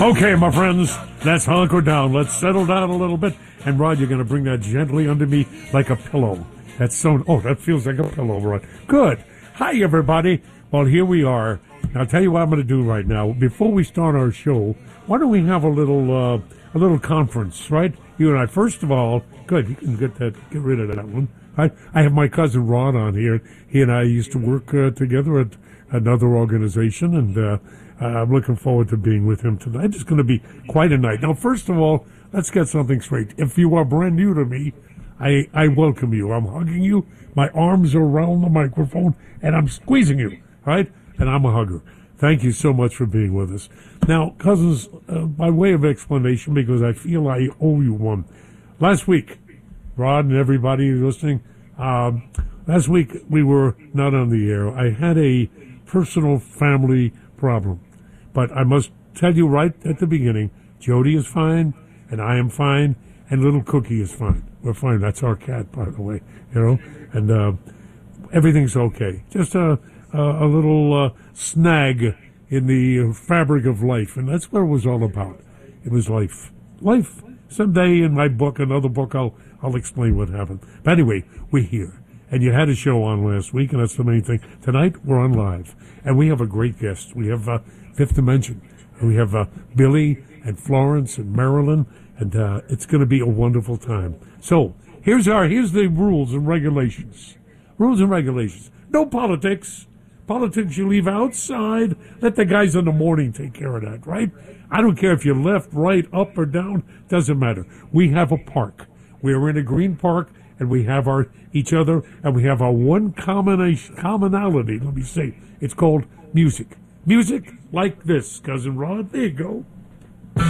Okay, my friends, let's hunker down. Let's settle down a little bit. And Rod, you're going to bring that gently under me like a pillow. That's so. Oh, that feels like a pillow, Rod. Good. Hi, everybody. Well, here we are. Now, I'll tell you what I'm going to do right now. Before we start our show, why don't we have a little conference, right? You and I. First of all, good. You can get rid of that one. I have my cousin Rod on here. He and I used to work together at another organization, and I'm looking forward to being with him tonight. It's going to be quite a night. Now, first of all, let's get something straight. If you are brand new to me, I welcome you. I'm hugging you. My arms are around the microphone, and I'm squeezing you, right? And I'm a hugger. Thank you so much for being with us. Now, cousins, by way of explanation, because I feel I owe you one. Last week, Rod and everybody listening, last week we were not on the air. I had a personal family problem. But I must tell you right at the beginning, Jody is fine, and I am fine, and little Cookie is fine. We're fine. That's our cat, by the way, and everything's okay. Just a little snag in the fabric of life, and that's what it was all about. It was life. Life. Someday in my book, another book, I'll explain what happened. But anyway, we're here. And you had a show on last week, and that's the main thing. Tonight, we're on live. And we have a great guest. We have Fifth Dimension. And we have Billy and Florence and Marilyn. And it's going to be a wonderful time. So, here's the rules and regulations. Rules and regulations. No politics. Politics you leave outside. Let the guys in the morning take care of that, right? I don't care if you're left, right, up, or down. Doesn't matter. We have a park. We are in a green park. And we have each other, and we have our one commonality, let me say. It's called music. Music like this, Cousin Rod. There you go.